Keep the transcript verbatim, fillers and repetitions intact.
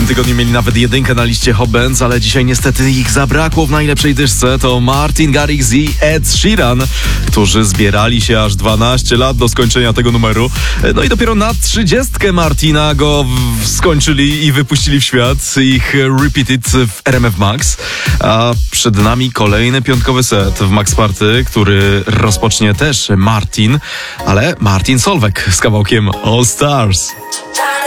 tym tygodniu mieli nawet jedynkę na liście Hot Bands, ale dzisiaj niestety ich zabrakło w najlepszej dyszce. To Martin Garrix i Ed Sheeran, którzy zbierali się aż dwanaście lat do skończenia tego numeru. No i dopiero na trzydziestkę Martina go w- skończyli i wypuścili w świat. Ich Repeated w R M F Max. A przed nami kolejny piątkowy set w Max Party, który rozpocznie też Martin, ale Martin Solveig z kawałkiem All Stars.